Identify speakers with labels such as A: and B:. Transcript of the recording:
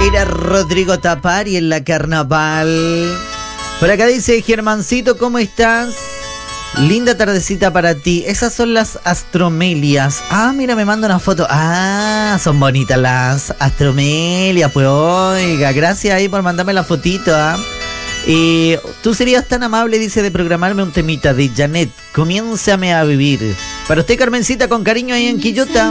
A: Era Rodrigo Tapari en la Carnaval. Por acá dice Germancito, ¿cómo estás? Linda tardecita para ti. Esas son las astromelias. Ah, mira, me manda una foto. Ah, son bonitas las astromelias. Pues oiga, gracias ahí por mandarme la fotito. Tú serías tan amable, dice, de programarme un temita de Janet. Comiénzame a vivir. Para usted, Carmencita, con cariño ahí en Quillota.